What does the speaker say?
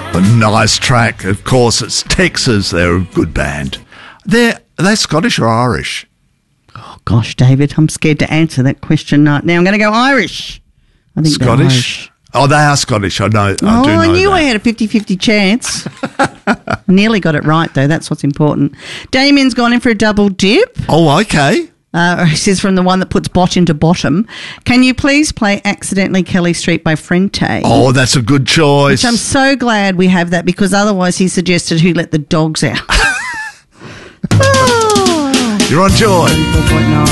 A nice track. Of course, it's Texas. They're a good band. Are they Scottish or Irish? Oh, gosh, David, I'm scared to answer that question right now. I'm going to go Irish. I think Scottish? they're Irish. Oh, they are Scottish. I know. I knew I had a 50-50 chance. Nearly got it right, though. That's what's important. Damien's gone in for a double dip. Oh, okay. He says from the one that puts bot into bottom. Can you please play Accidentally Kelly Street by Frente? Oh, that's a good choice. Which I'm so glad we have that, because otherwise he suggested Who Let the Dogs Out. You're on Joy. 4.9.